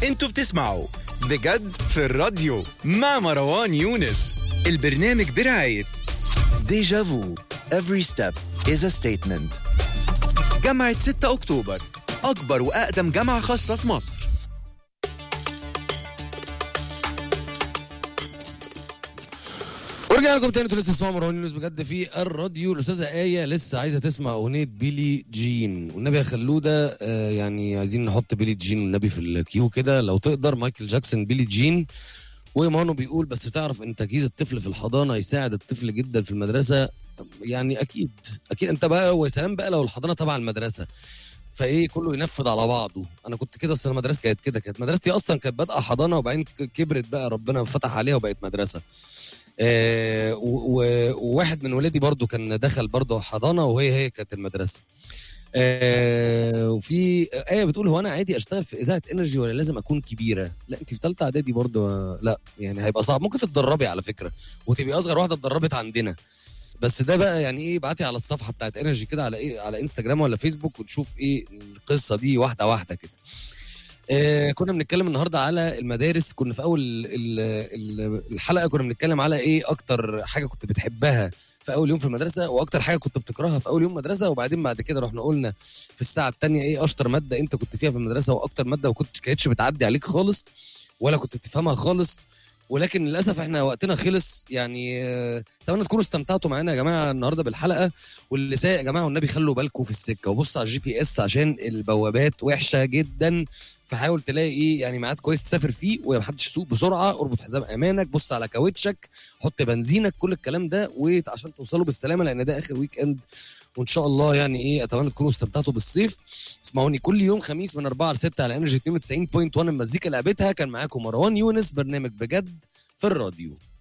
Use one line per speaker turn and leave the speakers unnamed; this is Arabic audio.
انتوا بتسمعوا بجد في الراديو مع مروان يونس. البرنامج برعاية ديجافو Every step is a statement. جامعة 6 أكتوبر، أكبر وأقدم جامعة خاصة في مصر.
ورجعنا لكم تاني. انتوا لسه تسمعوا مروان يونس بجد في الراديو. الاستاذه ايه لسه عايزه تسمع اغنيه بيلي جين، والنبي يا خلوده يعني عايزين نحط بيلي جين والنبي في الكيو كده لو تقدر. مايكل جاكسون بيلي جين. ومانو بيقول بس تعرف ان تجهيز الطفل في الحضانه يساعد الطفل جدا في المدرسه. يعني اكيد انت بقى ويا سلام بقى لو الحضانه تبع المدرسه فايه كله ينفذ على بعضه. انا كنت كده، اصل مدرستي كانت كده، كانت مدرستي اصلا كانت بادئه حضانه وبعدين كبرت بقى ربنا فتح عليها وبقت مدرسه. وواحد من ولادي برضو كان دخل برضو حضانه وهي كانت المدرسه. وفي بتقول هو انا عادي اشتغل في اذاعه انرجي ولا لازم اكون كبيره؟ لا انت في ثالثه اعدادي برضو. لا يعني هيبقى صعب. ممكن تتدربي على فكره وتبقي اصغر واحده اتدربت عندنا. بس ده بقى يعني ايه، ابعتي على الصفحه بتاعت انرجي كده على ايه، على انستجرام ولا فيسبوك، ونشوف ايه القصه دي واحده واحده كده. كنا بنتكلم النهارده على المدارس. كنا في اول الحلقه كنا بنتكلم على ايه اكتر حاجه كنت بتحبها في اول يوم في المدرسه واكتر حاجه كنت بتكرهها في اول يوم مدرسه. وبعدين بعد كده رحنا قلنا في الساعه الثانيه ايه اشطر ماده انت كنت فيها في المدرسه واكتر ماده ما كانتش بتعدي عليك خالص ولا كنت بتفهمها خالص. ولكن للاسف احنا وقتنا خلص. يعني اتمنى تكونوا استمتعتوا معانا يا جماعه النهارده بالحلقه. واللي سايق يا جماعه والنبي خلوا بالكم في السكه وبصوا على الGPS عشان البوابات وحشه جدا. فحاول تلاقي ايه يعني ميعاد كويس تسافر فيه ومحدش يسوق بسرعه. اربط حزام امانك، بص على كاوتشك، حط بنزينك، كل الكلام ده وعشان توصلوا بالسلامه لان ده اخر ويك اند. وان شاء الله يعني ايه اتمنى تكونوا استمتعتوا بالصيف. اسمعوني كل يوم خميس من 4 ل 6 على انرجي 92.1 المزيكا لعبتها. كان معاكم مروان يونس، برنامج بجد في الراديو.